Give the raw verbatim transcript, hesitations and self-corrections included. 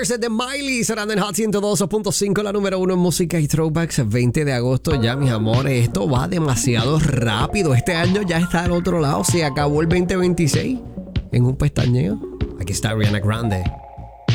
Flowers de Miley sonando en Hot ciento dos punto cinco, la número uno en música y throwbacks. veinte de agosto ya, mis amores. Esto va demasiado rápido. Este año ya está al otro lado. Se acabó el veinte veintiséis en un pestañeo. Aquí está Ariana Grande.